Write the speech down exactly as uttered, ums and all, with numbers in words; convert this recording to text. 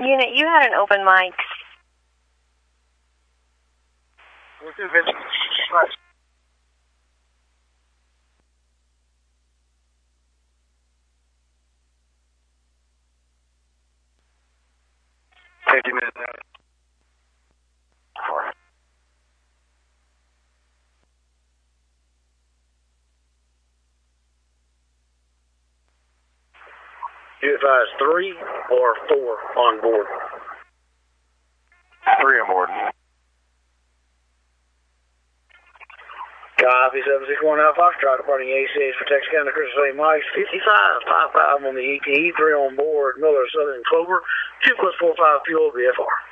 Unit, you had an open mic. Fifty minutes out. Four. You advise three or four on board? Three on board. Copy, seven six one Alpha Foxtrot, departing A C H for Texas County, Crystal Lake, Mike, fifty-five, five five on the E T E, three on board, Miller, Southern Clover, two plus four five fuel, B F R.